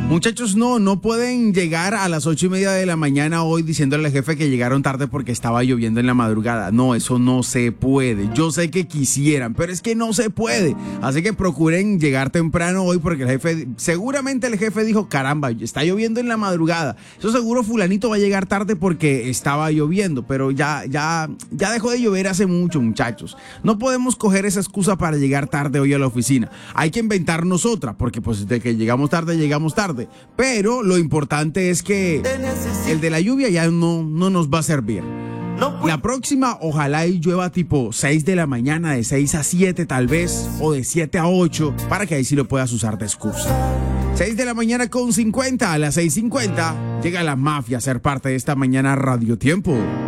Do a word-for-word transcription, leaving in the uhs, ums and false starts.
Muchachos, no, no pueden llegar a las ocho y media de la mañana hoy diciéndole al jefe que llegaron tarde porque estaba lloviendo en la madrugada. No, eso no se puede. Yo sé que quisieran, pero es que no se puede. Así que procuren llegar temprano hoy porque el jefe, seguramente el jefe dijo, caramba, está lloviendo en la madrugada. Eso seguro fulanito va a llegar tarde porque estaba lloviendo, pero ya, ya, ya dejó de llover hace mucho, muchachos. No podemos coger esa excusa para llegar tarde hoy a la oficina. Hay que inventarnos otra, porque pues de que llegamos tarde, llegamos tarde. Pero lo importante es que el de la lluvia ya no, no nos va a servir. La próxima ojalá y llueva tipo seis de la mañana, de seis a siete tal vez, o de siete a ocho, para que ahí sí lo puedas usar de excusa. seis de la mañana con cincuenta, a las seis cincuenta llega la mafia a ser parte de esta mañana Radio Tiempo.